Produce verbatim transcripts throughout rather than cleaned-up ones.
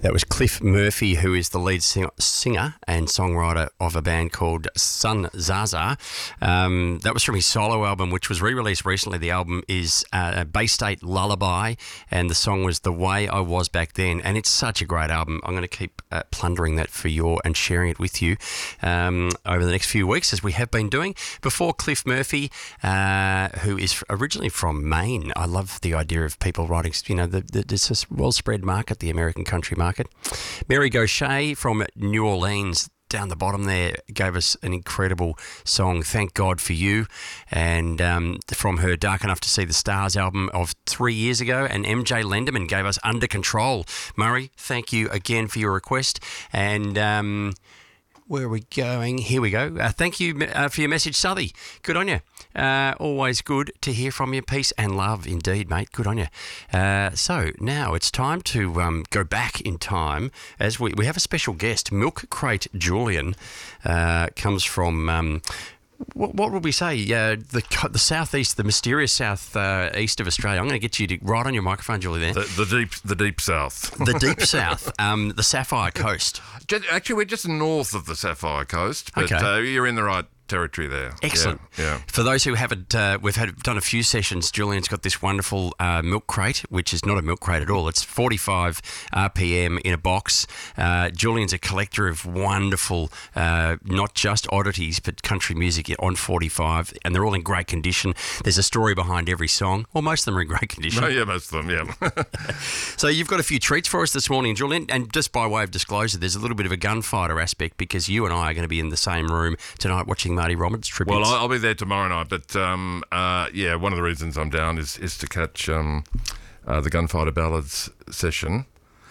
That was Cliff Murphy, who is the lead sing- singer and songwriter of a band called Sun Zaza. Um, that was from his solo album, which was re-released recently. The album is uh, Bay State Lullaby, and the song was The Way I Was Back Then. And it's such a great album. I'm going to keep uh, plundering that for you and sharing it with you um, over the next few weeks, as we have been doing. Before Cliff Murphy, uh, who is originally from Maine. I love the idea of people writing, you know, the, the, it's a well-spread market, the American country market. Mary Gaucher from New Orleans, down the bottom there, gave us an incredible song, Thank God for You, and um, from her Dark Enough to See the Stars album of three years ago. And M J Lenderman gave us Under Control. Murray, thank you again for your request. And um, where are we going? Here we go. Uh, thank you uh, for your message, Southey. Good on you. Uh, always good to hear from you. Peace and love indeed, mate. Good on you. Uh, so now it's time to um, go back in time, as we, we have a special guest. Milk Crate Julian uh, comes from... Um, What, what would we say? Uh, the the southeast, the mysterious south uh, east of Australia. I'm going to get you to right on your microphone, Julie. There, the, the deep, the deep south, the deep south, um, the Sapphire Coast. Actually, we're just north of the Sapphire Coast, but okay. uh, you're in the right territory there. Excellent. Yeah. yeah. For those who haven't, uh, we've had done a few sessions. Julian's got this wonderful uh, milk crate, which is not a milk crate at all. It's forty-five R P M in a box. Uh, Julian's a collector of wonderful, uh, not just oddities, but country music on forty-five, and they're all in great condition. There's a story behind every song. Well, most of them are in great condition. No, yeah, most of them, yeah. So you've got a few treats for us this morning, Julian, and just by way of disclosure, there's a little bit of a gunfighter aspect because you and I are going to be in the same room tonight watching Marty Roberts tributes. Well, I'll be there tomorrow night, but um, uh, yeah, one of the reasons I'm down is, is to catch um, uh, the Gunfighter Ballads session.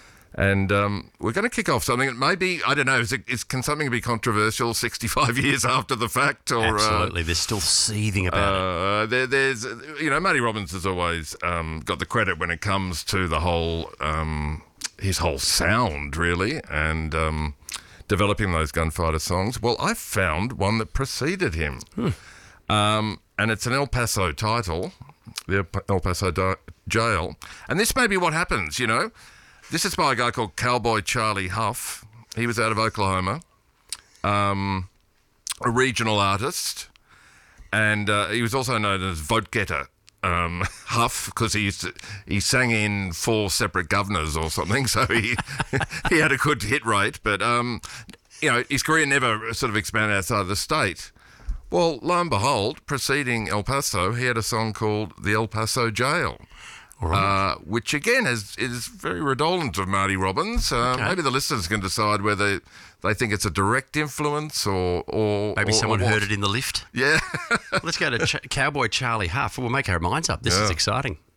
And um, we're going to kick off something that maybe, I don't know, is, it, is can something be controversial sixty-five years after the fact? Or, Absolutely, uh, they're still seething about uh, it. There, there's, you know, Marty Robbins has always um, got the credit when it comes to the whole, um, his whole sound, really, and um, developing those gunfighter songs. Well, I found one that preceded him. Hmm. Um, and it's an El Paso title, the El Paso di- Jail. And this may be what happens, you know. This is by a guy called Cowboy Charlie Huff. He was out of Oklahoma, um, a regional artist, and uh, he was also known as Vote Getter um, Huff because he used to, he sang in four separate governors or something, so he he had a good hit rate. But um, you know, his career never sort of expanded outside of the state. Well, lo and behold, preceding El Paso, he had a song called "The El Paso Jail." Right. Uh, which again is is very redolent of Marty Robbins. Uh, okay. Maybe the listeners can decide whether they think it's a direct influence or or maybe or, someone or heard it in the lift. Yeah. Let's go to Ch- Cowboy Charlie Huff. We'll make our minds up. This yeah. is exciting.